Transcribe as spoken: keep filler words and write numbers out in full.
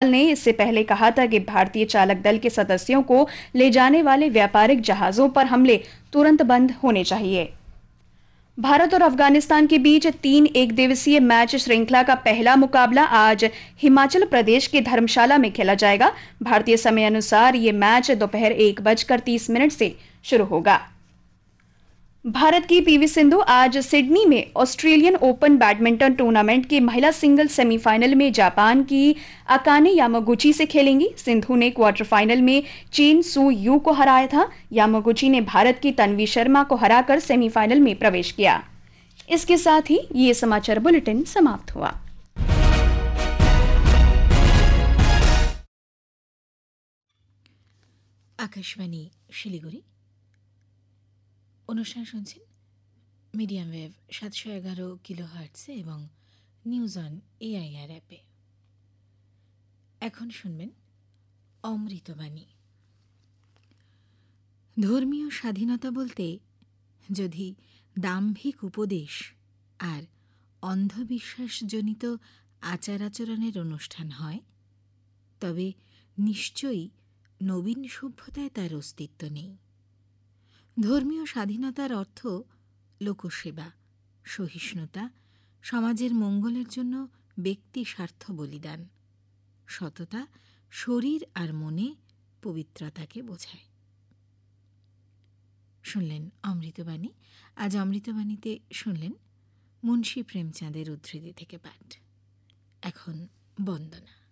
ने इससे पहले कहा था कि भारतीय चालक दल के सदस्यों को ले जाने वाले व्यापारिक जहाजों पर हमले तुरंत बंद होने चाहिए। भारत और अफगानिस्तान के बीच तीन एक दिवसीय मैच श्रृंखला का पहला मुकाबला आज हिमाचल प्रदेश के धर्मशाला में खेला जाएगा। भारतीय समय अनुसार ये मैच दोपहर एक बजकर तीस मिनट से शुरू होगा। भारत की पीवी सिंधु आज सिडनी में ऑस्ट्रेलियन ओपन बैडमिंटन टूर्नामेंट के महिला सिंगल सेमीफाइनल में जापान की अकाने यामागुची से खेलेंगी। सिंधु ने क्वार्टर फाइनल में चेन सू यू को हराया था। यामागुची ने भारत की तन्वी शर्मा को हराकर सेमीफाइनल में प्रवेश किया। इसके साथ ही ये समाचार बुलेटिन समाप्त हुआ। आकाशवाणी শিলিগুড়ি অনুষ্ঠান শুনছেন মিডিয়াম ওয়েভ সাতশো এগারো কিলো হার্টসে এবং নিউজ অন এআইআর অ্যাপে। এখন শুনবেন অমৃতবাণী। ধর্মীয় স্বাধীনতা বলতে যদি দাম্ভিক উপদেশ আর অন্ধবিশ্বাসজনিত আচার আচরণের অনুষ্ঠান হয় তবে নিশ্চয়ই নবীন সভ্যতায় তার অস্তিত্ব নেই। ধর্মীয় স্বাধীনতার অর্থ লোকসেবা, সহিষ্ণুতা, সমাজের মঙ্গলের জন্য ব্যক্তি স্বার্থ বলিদান, সততা, শরীর আর মনে পবিত্রতাকে বোঝায়। শুনলেন অমৃতবাণী। আজ অমৃতবাণীতে শুনলেন মুন্সী প্রেমচাঁদের উদ্ধৃতি থেকে পাঠ। এখন বন্দনা।